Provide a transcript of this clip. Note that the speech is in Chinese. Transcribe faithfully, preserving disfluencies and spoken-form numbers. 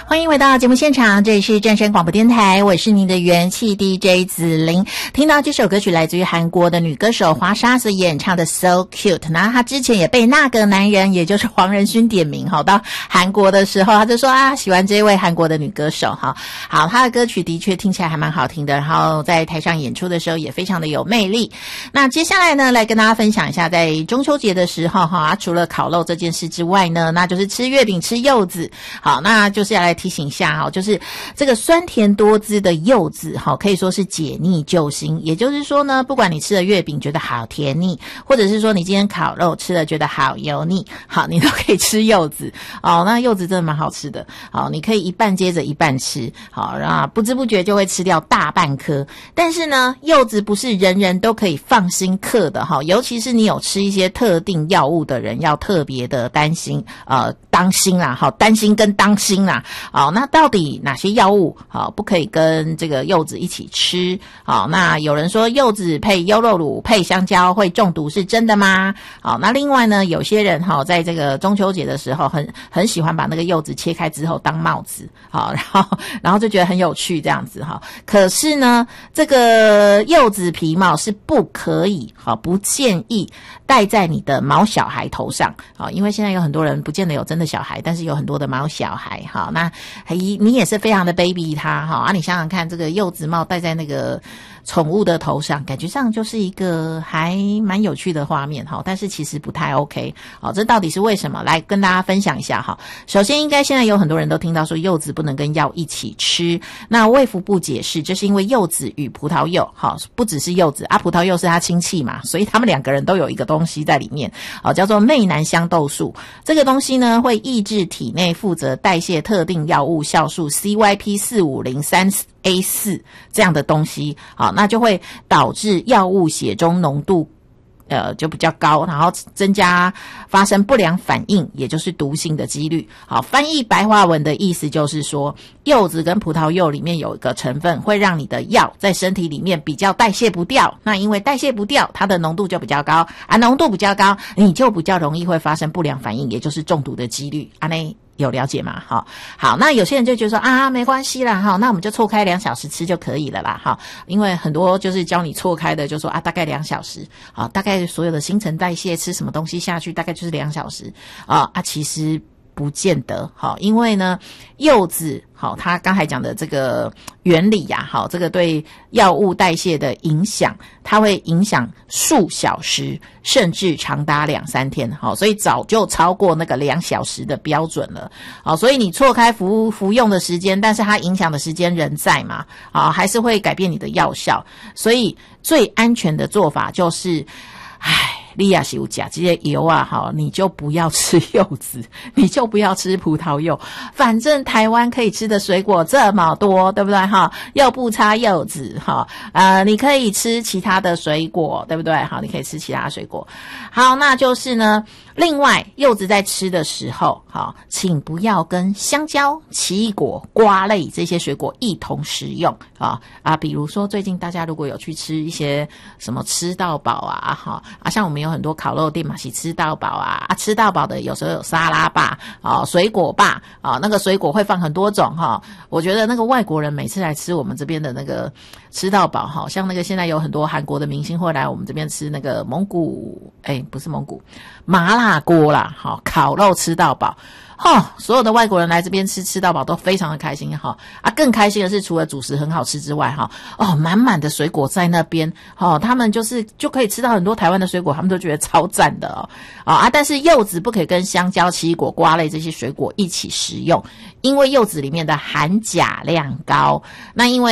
欢迎回到节目现场，这里是正声广播电台，我是您的元气 D J 子琳。听到这首歌曲来自于韩国的女歌手华莎所演唱的 So Cute， 那她之前也被那个男人也就是黄仁勋点名，好，到韩国的时候他就说啊喜欢这位韩国的女歌手，好，好，她的歌曲的确听起来还蛮好听的，然后在台上演出的时候也非常的有魅力。那接下来呢，来跟大家分享一下在中秋节的时候哈、啊，除了烤肉这件事之外呢，那就是吃月饼吃柚子。好，那就是要来提醒一下哈，就是这个酸甜多汁的柚子哈，可以说是解腻救星。也就是说呢，不管你吃了月饼觉得好甜腻，或者是说你今天烤肉吃了觉得好油腻，好，你都可以吃柚子哦。那柚子真的蛮好吃的，好，你可以一半接着一半吃，好，然后不知不觉就会吃掉大半颗。但是呢，柚子不是人人都可以放心嗑的哈，尤其是你有吃一些特定药物的人，要特别的担心，呃，当心啦，好，担心跟当心啦。好，那到底哪些药物好不可以跟这个柚子一起吃？好，那有人说柚子配优酪乳配香蕉会中毒，是真的吗？好，那另外呢，有些人哈在这个中秋节的时候很很喜欢把那个柚子切开之后当帽子，好，然后然后就觉得很有趣这样子哈。可是呢，这个柚子皮帽是不可以，好，不建议戴在你的毛小孩头上，好，因为现在有很多人不见得有真的小孩，但是有很多的毛小孩，好，那你也是非常的 baby 他，好啊，你想想看，这个柚子帽戴在那个宠物的头上，感觉上就是一个还蛮有趣的画面，好，但是其实不太 OK， 好，这到底是为什么？来跟大家分享一下哈。首先，应该现在有很多人都听到说柚子不能跟药一起吃，那卫福部解释，这是因为柚子与葡萄柚，好，不只是柚子啊，葡萄柚是它亲戚嘛，所以他们两个人都有一个东西在里面，好，叫做内南香豆素。这个东西呢，会抑制体内负责代谢特定药物酵素 C Y P 四五零三 A 四 这样的东西，好，那就会导致药物血中浓度呃就比较高，然后增加发生不良反应，也就是毒性的几率。好，翻译白话文的意思就是说，柚子跟葡萄柚里面有一个成分会让你的药在身体里面比较代谢不掉，那因为代谢不掉，它的浓度就比较高啊，浓度比较高，你就比较容易会发生不良反应，也就是中毒的几率。啊那有了解吗？好，好，那有些人就觉得说啊，没关系啦，哈，那我们就错开两小时吃就可以了啦，哈，因为很多就是教你错开的，就说啊，大概两小时，啊，大概所有的新陈代谢吃什么东西下去，大概就是两小时，啊啊，其实不见得，好，因为呢，柚子，好，他刚才讲的这个原理呀、啊，好，这个对药物代谢的影响，它会影响数小时，甚至长达两三天，好，所以早就超过那个两小时的标准了，好，所以你错开服服用的时间，但是它影响的时间仍在嘛，好，还是会改变你的药效，所以最安全的做法就是，唉。你也是有吃这些油啊，好，你就不要吃柚子，你就不要吃葡萄柚，反正台湾可以吃的水果这么多，对不对哈？又不差柚子哈，呃，你可以吃其他的水果，对不对？好，你可以吃其他的水果。好，那就是呢，另外柚子在吃的时候，好，请不要跟香蕉、奇异果、瓜类这些水果一同食用啊啊，比如说最近大家如果有去吃一些什么吃到饱啊，哈啊，像我们有很多烤肉店嘛，是吃到饱啊，啊，吃到饱的有时候有沙拉吧，啊，水果吧，啊，那个水果会放很多种哈。我觉得那个外国人每次来吃我们这边的那个吃到饱哈，像那个现在有很多韩国的明星会来我们这边吃那个蒙古，哎，不是蒙古，麻辣锅啦，好，烤肉吃到饱。哈、哦，所有的外国人来这边吃吃到饱都非常的开心哈啊！更开心的是，除了主食很好吃之外哈，哦，满满的水果在那边，哦，他们就是就可以吃到很多台湾的水果，他们都觉得超赞的哦啊！但是柚子不可以跟香蕉、奇异果、瓜类这些水果一起食用，因为柚子里面的含钾量高，那因为